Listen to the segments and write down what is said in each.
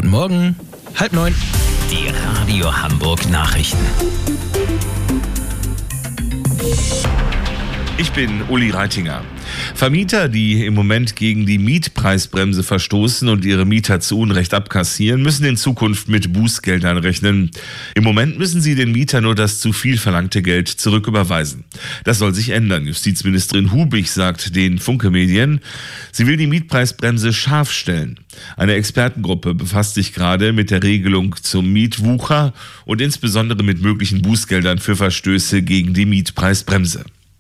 Guten Morgen, 8:30. Die Radio Hamburg Nachrichten. Ich bin Uli Reitinger. Vermieter, die im Moment gegen die Mietpreisbremse verstoßen und ihre Mieter zu Unrecht abkassieren, müssen in Zukunft mit Bußgeldern rechnen. Im Moment müssen sie den Mietern nur das zu viel verlangte Geld zurücküberweisen. Das soll sich ändern. Justizministerin Hubig sagt den Funke Medien, sie will die Mietpreisbremse scharf stellen. Eine Expertengruppe befasst sich gerade mit der Regelung zum Mietwucher und insbesondere mit möglichen Bußgeldern für Verstöße gegen die Mietpreisbremse.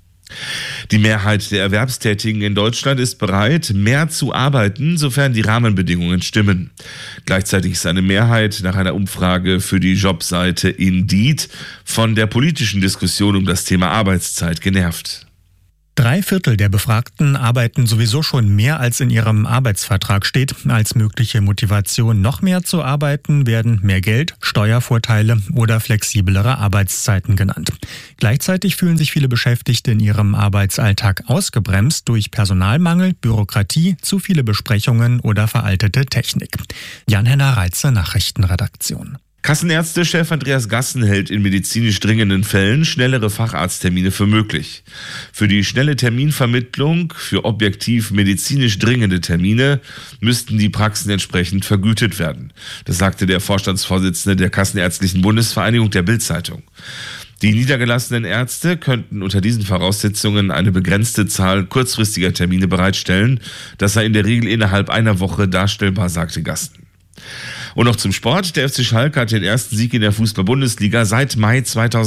Die Mehrheit der Erwerbstätigen in Deutschland ist bereit, mehr zu arbeiten, sofern die Rahmenbedingungen stimmen. Gleichzeitig ist eine Mehrheit nach einer Umfrage für die Jobseite Indeed von der politischen Diskussion um das Thema Arbeitszeit genervt. 3/4 der Befragten arbeiten sowieso schon mehr, als in ihrem Arbeitsvertrag steht. Als mögliche Motivation, noch mehr zu arbeiten, werden mehr Geld, Steuervorteile oder flexiblere Arbeitszeiten genannt. Gleichzeitig fühlen sich viele Beschäftigte in ihrem Arbeitsalltag ausgebremst durch Personalmangel, Bürokratie, zu viele Besprechungen oder veraltete Technik. Jan-Henner Reitze, Nachrichtenredaktion. Kassenärztechef Andreas Gassen hält in medizinisch dringenden Fällen schnellere Facharzttermine für möglich. Für die schnelle Terminvermittlung für objektiv medizinisch dringende Termine müssten die Praxen entsprechend vergütet werden. Das sagte der Vorstandsvorsitzende der Kassenärztlichen Bundesvereinigung der Bild-Zeitung. Die niedergelassenen Ärzte könnten unter diesen Voraussetzungen eine begrenzte Zahl kurzfristiger Termine bereitstellen. Das sei in der Regel innerhalb einer Woche darstellbar, sagte Gassen. Und noch zum Sport. Der FC Schalke hat den ersten Sieg in der Fußball-Bundesliga seit Mai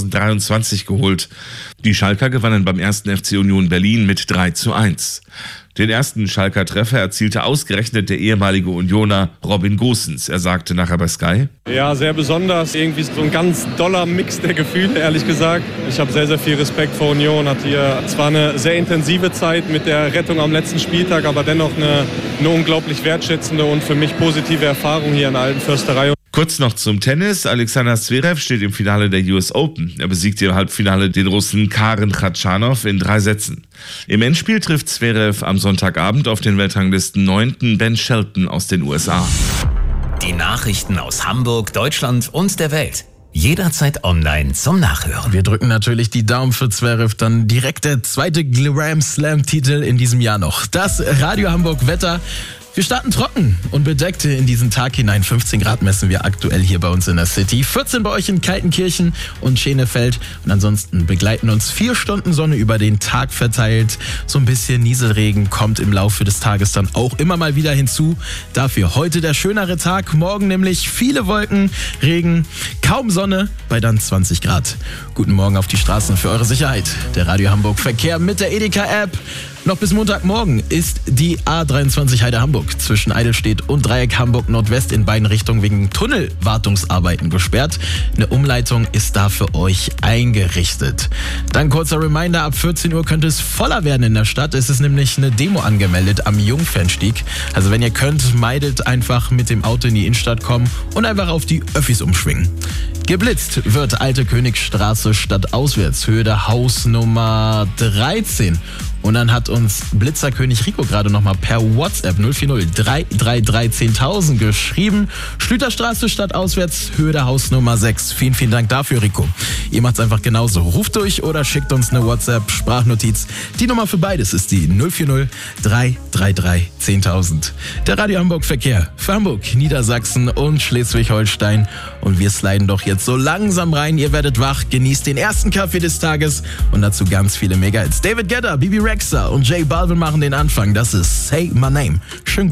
2023 geholt. Die Schalker gewannen beim 1. FC Union Berlin mit 3:1. Den ersten Schalker Treffer erzielte ausgerechnet der ehemalige Unioner Robin Gosens. Er sagte nachher bei Sky: Ja, sehr besonders. Irgendwie so ein ganz doller Mix der Gefühle, ehrlich gesagt. Ich habe sehr, sehr viel Respekt vor Union. Hatte hier zwar eine sehr intensive Zeit mit der Rettung am letzten Spieltag, aber dennoch eine unglaublich wertschätzende und für mich positive Erfahrung hier in der Alten Försterei. Kurz noch zum Tennis. Alexander Zverev steht im Finale der US Open. Er besiegte im Halbfinale den Russen Karen Khachanov in 3 Sätzen. Im Endspiel trifft Zverev am Sonntagabend auf den Weltranglisten 9. Ben Shelton aus den USA. Die Nachrichten aus Hamburg, Deutschland und der Welt. Jederzeit online zum Nachhören. Wir drücken natürlich die Daumen für Zverev, dann direkt der zweite Grand Slam-Titel in diesem Jahr noch. Das Radio Hamburg Wetter. Wir starten trocken und bedeckt in diesen Tag hinein. 15 Grad messen wir aktuell hier bei uns in der City. 14 bei euch in Kaltenkirchen und Schenefeld. Und ansonsten begleiten uns 4 Stunden Sonne über den Tag verteilt. So ein bisschen Nieselregen kommt im Laufe des Tages dann auch immer mal wieder hinzu. Dafür heute der schönere Tag. Morgen nämlich viele Wolken, Regen, kaum Sonne bei dann 20 Grad. Guten Morgen auf die Straßen für eure Sicherheit. Der Radio Hamburg Verkehr mit der Edeka-App. Noch bis Montagmorgen ist die A23 Heide Hamburg zwischen Eidelstedt und Dreieck Hamburg Nordwest in beiden Richtungen wegen Tunnelwartungsarbeiten gesperrt. Eine Umleitung ist da für euch eingerichtet. Dann kurzer Reminder, ab 14 Uhr könnte es voller werden in der Stadt. Es ist nämlich eine Demo angemeldet am Jungfernstieg. Also wenn ihr könnt, meidet einfach mit dem Auto in die Innenstadt kommen und einfach auf die Öffis umschwingen. Geblitzt wird Alte Königstraße stadtauswärts, Höhe der Hausnummer 13. Und dann hat uns Blitzerkönig Rico gerade nochmal per WhatsApp 040 333 10.000 geschrieben. Schlüterstraße stadtauswärts, Höhe der Hausnummer 6. Vielen, vielen Dank dafür, Rico. Ihr macht's einfach genauso. Ruft durch oder schickt uns eine WhatsApp-Sprachnotiz. Die Nummer für beides ist die 040 333 10.000. Der Radio Hamburg Verkehr für Hamburg, Niedersachsen und Schleswig-Holstein. Und wir sliden doch jetzt so langsam rein. Ihr werdet wach, genießt den ersten Kaffee des Tages und dazu ganz viele Mega-Hits. David Guetta, Bibi Rexha und J Balvin machen den Anfang. Das ist Say My Name. Schön